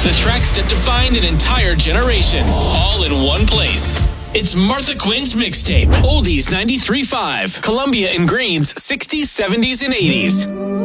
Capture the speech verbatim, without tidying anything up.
The tracks that defined an entire generation, all in one place. It's Martha Quinn's Mixtape. Oldies ninety-three point five. Columbia and Green's sixties, seventies, and eighties.